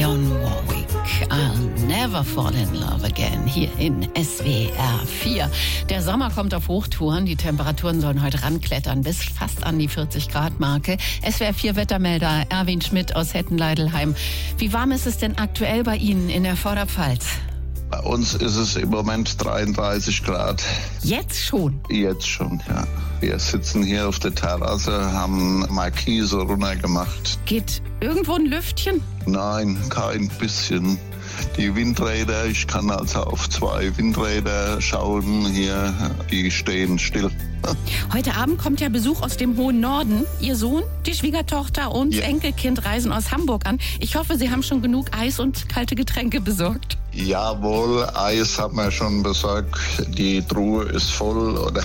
Dionne Warwick, I'll never fall in love again, hier in SWR 4. Der Sommer kommt auf Hochtouren, die Temperaturen sollen heute ranklettern bis fast an die 40-Grad-Marke. SWR 4 Wettermelder Erwin Schmidt aus Hetten-Leidelheim. Wie warm ist es denn aktuell bei Ihnen in der Vorderpfalz? Bei uns ist es im Moment 33 Grad. Jetzt schon? Jetzt schon, ja. Wir sitzen hier auf der Terrasse, haben Markise runtergemacht. Geht irgendwo ein Lüftchen? Nein, kein bisschen. Die Windräder, ich kann also auf 2 Windräder schauen hier, die stehen still. Heute Abend kommt ja Besuch aus dem hohen Norden. Ihr Sohn, die Schwiegertochter und Enkelkind reisen aus Hamburg an. Ich hoffe, Sie haben schon genug Eis und kalte Getränke besorgt. Jawohl, Eis haben wir schon besorgt. Die Truhe ist voll, oder?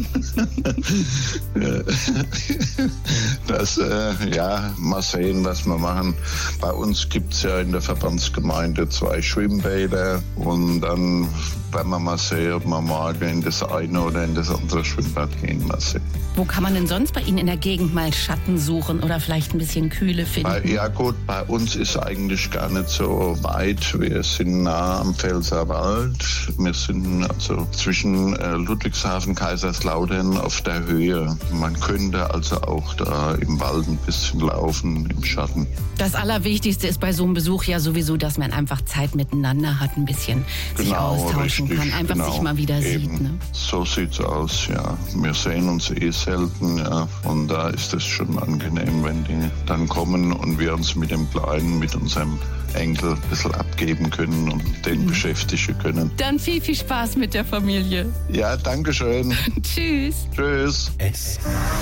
Mal sehen, was wir machen. Bei uns gibt es ja in der Verbandsgemeinde 2 Schwimmbäder und dann werden wir mal sehen, ob wir morgen in das eine oder in das andere Schwimmbad gehen. Mal sehen. Wo kann man denn sonst bei Ihnen in der Gegend mal Schatten suchen oder vielleicht ein bisschen Kühle finden? Bei uns ist eigentlich gar nicht so weit. Wir sind nah am Pfälzerwald. Wir sind also zwischen Ludwigshafen, Kaiserslautern auf der Höhe. Man könnte also auch da im Wald ein bisschen laufen, im Schatten. Das Allerwichtigste ist bei so einem Besuch ja sowieso, dass man einfach Zeit miteinander hat, ein bisschen sich austauschen kann, einfach sich mal wieder sieht. Ne? So sieht's aus, ja. Wir sehen uns selten, ja. Und da ist es schon angenehm, wenn die dann kommen und wir uns mit dem Kleinen, mit unserem Enkel ein bisschen abgeben können und den beschäftigen können. Dann viel Spaß mit der Familie. Ja, danke schön. Tschüss. Tschüss.